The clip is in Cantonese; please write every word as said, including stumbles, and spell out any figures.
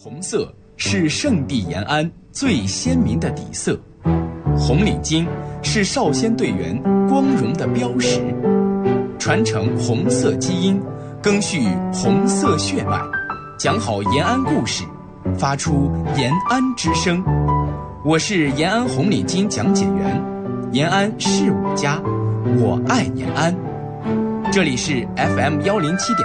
红色是圣地延安最鲜明的底色，红领巾是少先队员光荣的标识，传承红色基因，赓续红色血脉，讲好延安故事，发出延安之声。我是延安红领巾讲解员，延安是我家，我爱延安。这里是 F M 幺零七点